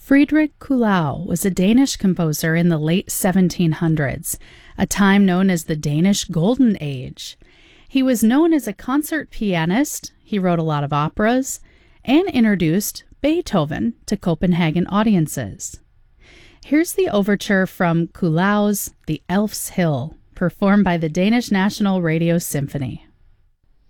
Friedrich Kuhlau was a Danish composer in the late 1700s, a time known as the Danish Golden Age. He was known as a concert pianist, he wrote a lot of operas, and introduced Beethoven to Copenhagen audiences. Here's the overture from Kuhlau's The Elf's Hill, performed by the Danish National Radio Symphony.